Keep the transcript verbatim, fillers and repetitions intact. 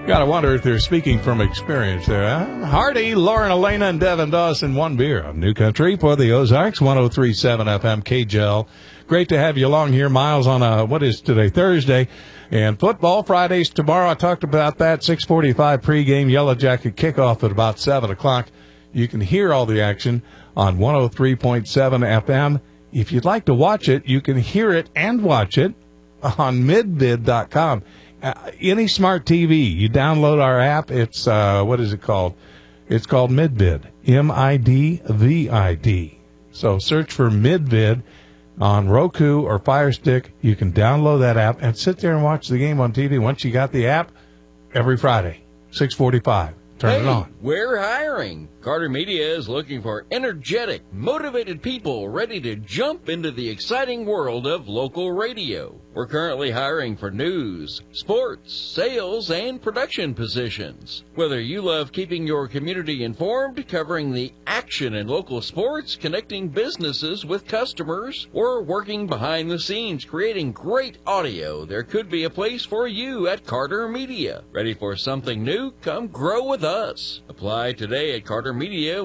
Gotta wonder if they're speaking from experience there. Huh? Hardy, Lauren Elena, and Devin Dawson, one beer on New Country for the Ozarks, one oh three point seven F M K J L. Great to have you along here, Miles, on a, what is today, Thursday. And football, Fridays tomorrow. I talked about that, six forty-five pregame, Yellow Jacket kickoff at about seven o'clock. You can hear all the action on one oh three point seven F M. If you'd like to watch it, you can hear it and watch it on midvid dot com. Uh, any smart T V, you download our app. It's, uh, what is it called? It's called Midvid, M I D V I D. So search for Midvid on Roku or Fire Stick. You can download that app and sit there and watch the game on T V. Once you got the app, every Friday, six forty-five. Turn hey, it on. We're hiring. Carter Media is looking for energetic, motivated people ready to jump into the exciting world of local radio. We're currently hiring for news, sports, sales, and production positions. Whether you love keeping your community informed, covering the action in local sports, connecting businesses with customers, or working behind the scenes creating great audio, there could be a place for you at Carter Media. Ready for something new? Come grow with us. Apply today at Carter Media.